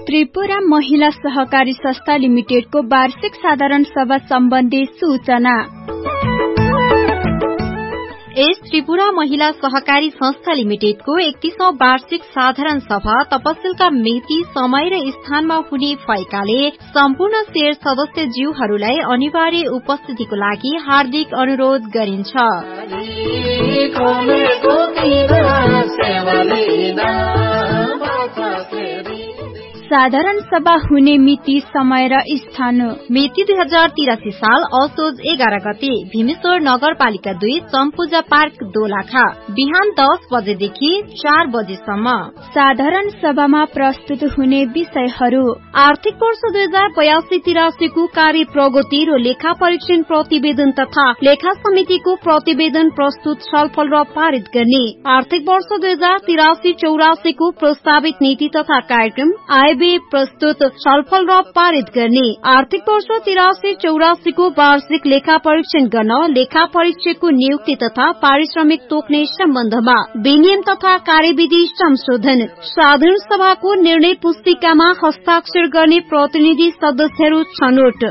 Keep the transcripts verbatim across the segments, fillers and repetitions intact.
त्रिपुरा महिला सहकारी संस्था लिमिटेडको वार्षिक साधारण सभा सम्बन्धी सूचना। यस त्रिपुरा महिला सहकारी संस्था लिमिटेडको एकतीसौं वार्षिक साधारण सभा तपसिलका मिति, समय र स्थानमा हुने भएकाले सम्पूर्ण शेयर सदस्य ज्यूहरूलाई अनिवार्य उपस्थितिको लागि हार्दिक अनुरोध गरिन्छ। साधारण सभा हुने मिति, समय र स्थान। मिति दुई हजार तिरासी साल असोज एघार गते भीमेश्वर नगरपालिका दुई चम्पुजा पार्क दोलखा बिहान दस बजेदेखि चार बजेसम्म। साधारण सभामा प्रस्तुत हुने विषयहरू: आर्थिक वर्ष दुई हजार बयासी तिरासीको कार्य प्रगति र लेखा परीक्षण प्रतिवेदन तथा लेखा समितिको प्रतिवेदन प्रस्तुत, छलफल र पारित गर्ने। आर्थिक वर्ष दुई हजार तिरासी चौरासीको प्रस्तावित नीति तथा कार्यक्रम आय प्रस्तुत, छलफल र पारित गर्ने। आर्थिक वर्ष तिरासी चौरासीको वार्षिक लेखा परीक्षण गर्न लेखा परीक्षकको नियुक्ति तथा पारिश्रमिक तोक्ने सम्बन्धमा विनियम तथा कार्यविधि संशोधन। साधारण सभाको निर्णय पुस्तिकामा हस्ताक्षर गर्ने प्रतिनिधि सदस्यहरू छनौट।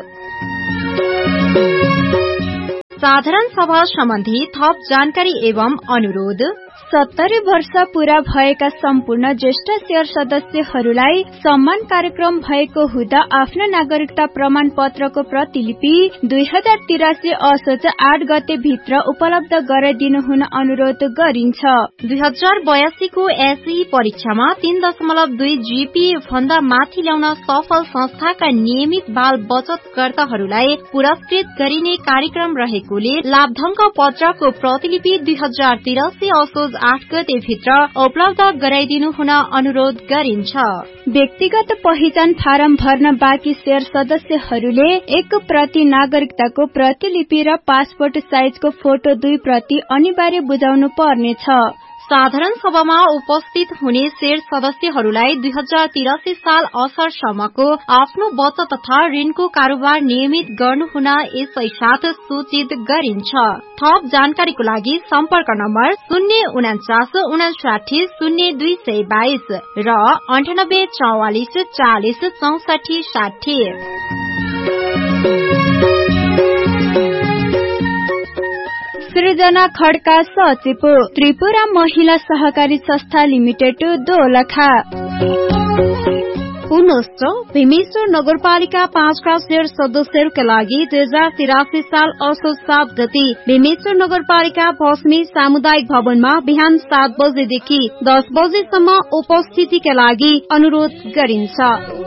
साधारण सभा सम्बन्धी थप जानकारी एवं अनुरोध: सत्तरी वर्ष पूरा भएका सम्पूर्ण ज्येष्ठ शेयर सदस्यहरूलाई सम्मान कार्यक्रम भएको हुँदा आफ्नो नागरिकता प्रमाण पत्रको प्रतिलिपि दुई हजार तिरासी असोज आठ गते भित्र उपलब्ध गराइदिनु हुन अनुरोध गरिन्छ। दुई हजार बयासीको एसई परीक्षामा तीन दशमलव दुई जीपीए भन्दा माथि ल्याउन सफल संस्थाका नियमित बाल बचतकर्ताहरूलाई पुरस्कृत गरिने कार्यक्रम रहेकोले लाभधनका पत्रको प्रतिलिपि दुई हजार तिरासी असोज आठ गते भित्र उपलब्ध गराइदिनु हुन अनुरोध गरिन्छ। व्यक्तिगत पहिचान फारम भर्न बाँकी शेयर सदस्यहरूले एक प्रति नागरिकताको प्रतिलिपि र पासपोर्ट साइजको फोटो दुई प्रति अनिवार्य बुझाउनु पर्नेछ। साधारण सभामा उपस्थित हुने शेयर सदस्यहरूलाई दुई हजार तिरासी साल असरसम्मको आफ्नो बचत तथा ऋणको कारोबार नियमित गर्नुहुन यसै साथ सूचित गरिन्छ। थप जानकारीको लागि सम्पर्क नम्बर शून्य उनाचास उनासाठी शून्य दुई सय बाइस र अन्ठानब्बे चौवालिस चालिस चौसठी साठी। सृजना खड्का, सचिव, त्रिपुरा महिला सहकारी संस्था लिमिटेड दोलखा। पुनश्च भीमेश्वर नगरपालिका पाँचका शेयर सदस्यहरूका लागि दुई हजार तिरासी साल असोज सात गते भीमेश्वर नगरपालिका भस्मी सामुदायिक भवनमा बिहान सात बजेदेखि दस बजेसम्म उपस्थितिका लागि अनुरोध गरिन्छ।